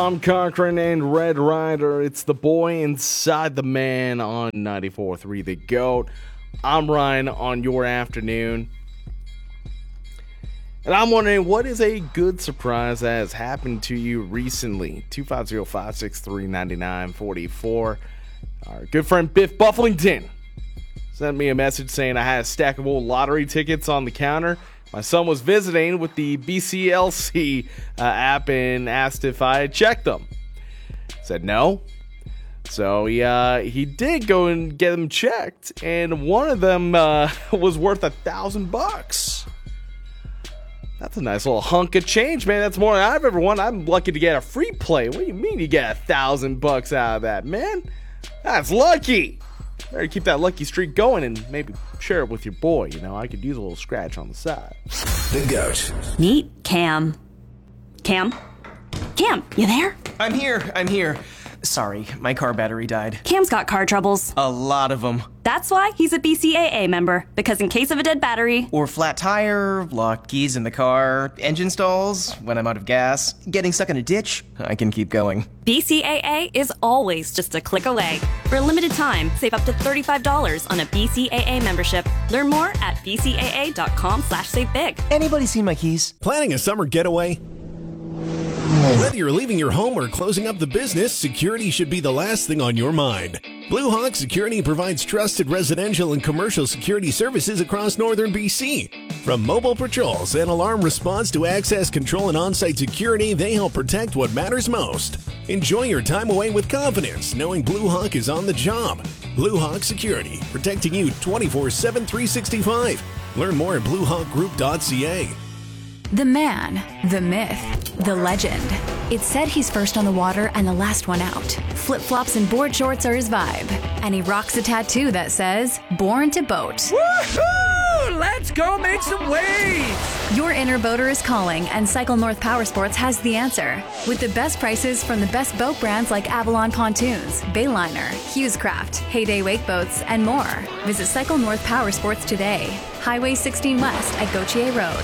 Tom Cochran and Red Rider. It's the boy inside the man on 94.3 The GOAT. I'm Ryan on your afternoon. And I'm wondering, what is a good surprise that has happened to you recently? 250-563-9944. Our good friend Biff Bufflington sent me a message saying I had a stack of old lottery tickets on the counter. My son was visiting with the BCLC app and asked if I had checked them. Said no. So he did go and get them checked, and one of them was worth $1,000. That's a nice little hunk of change, man. That's more than I've ever won. I'm lucky to get a free play. What do you mean you get $1,000 out of that, man? That's lucky. Better keep that lucky streak going and maybe share it with your boy. You know, I could use a little scratch on the side. The GOAT. Meet Cam. Cam? Cam, you there? I'm here. Sorry, my car battery died. Cam's got car troubles. A lot of them. That's why he's a BCAA member, because in case of a dead battery, Or flat tire, locked keys in the car, engine stalls, when I'm out of gas, getting stuck in a ditch, I can keep going. BCAA is always just a click away. For a limited time, save up to $35 on a BCAA membership. Learn more at bcaa.com/savebig. Anybody seen my keys? Planning a summer getaway? Whether you're leaving your home or closing up the business, security should be the last thing on your mind. Blue Hawk Security provides trusted residential and commercial security services across northern BC. From mobile patrols and alarm response to access control and on-site security, they help protect what matters most. Enjoy your time away with confidence, knowing Blue Hawk is on the job. Blue Hawk Security, protecting you 24/7, 365. Learn more at bluehawkgroup.ca. The man, the myth, the legend. It's said he's first on the water and the last one out. Flip-flops and board shorts are his vibe. And he rocks a tattoo that says, Born to Boat. Woohoo! Let's go make some waves! Your inner boater is calling, and Cycle North Powersports has the answer. With the best prices from the best boat brands like Avalon Pontoons, Bayliner, Hughescraft, Heyday Wake Boats, and more. Visit Cycle North Powersports today. Highway 16 West at Gautier Road.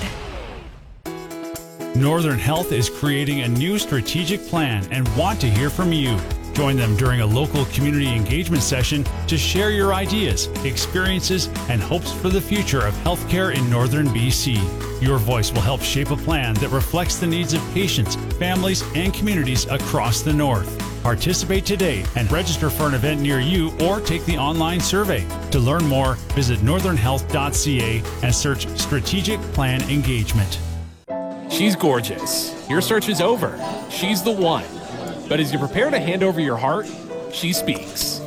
Northern Health is creating a new strategic plan and want to hear from you. Join them during a local community engagement session to share your ideas, experiences, and hopes for the future of healthcare in northern BC. Your voice will help shape a plan that reflects the needs of patients, families, and communities across the north. Participate today and register for an event near you or take the online survey. To learn more, visit northernhealth.ca and search Strategic Plan Engagement. She's gorgeous. Your search is over. She's the one. But as you prepare to hand over your heart, she speaks.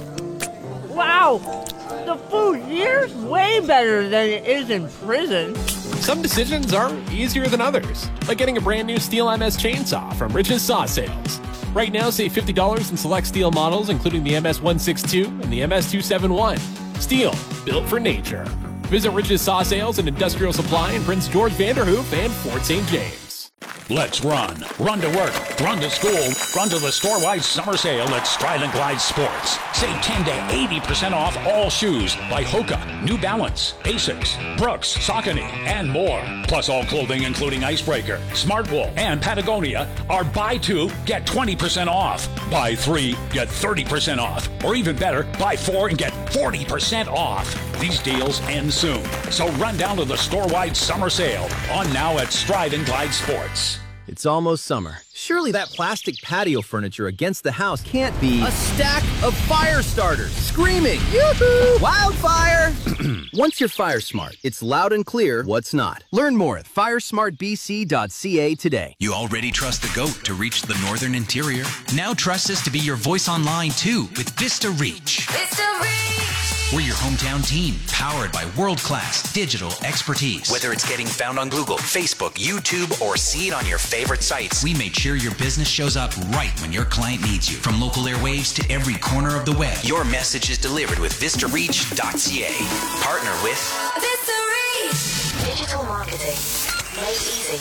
Wow! The food here's way better than it is in prison. Some decisions are easier than others, like getting a brand new Steel MS chainsaw from Rich's Saw Sales. Right now, save $50 in select Steel models, including the MS-162 and the MS-271. Steel, built for nature. Visit Rich's Saw Sales and Industrial Supply in Prince George, Vanderhoof, and Fort St. James. Let's run. Run to work. Run to school. Run to the store-wide summer sale at Stride and Glide Sports. Save 10 to 80% off all shoes by Hoka, New Balance, Asics, Brooks, Saucony, and more. Plus all clothing including Icebreaker, Smartwool, and Patagonia are buy two, get 20% off. Buy three, get 30% off. Or even better, buy four and get 40% off. These deals end soon. So run down to the store-wide summer sale on now at Stride and Glide Sports. It's almost summer. Surely that plastic patio furniture against the house can't be a stack of fire starters screaming, yoo-hoo, wildfire! Once you're fire smart, it's loud and clear what's not. Learn more at firesmartbc.ca today. You already trust the GOAT to reach the northern interior. Now trust us to be your voice online too with Vista Reach. Vista Reach! We're your hometown team, powered by world-class digital expertise. Whether it's getting found on Google, Facebook, YouTube, or see it on your favorite sites, we made sure your business shows up right when your client needs you. From local airwaves to every corner of the web, your message is delivered with VistaReach.ca. Partner with Vista Reach. Digital marketing made easy.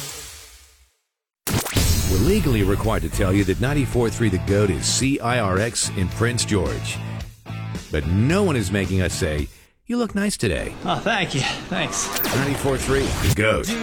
We're legally required to tell you that 94.3 The GOAT is CIRX in Prince George. But no one is making us say, you look nice today. Oh, thank you. Thanks. 94.3 The GOAT.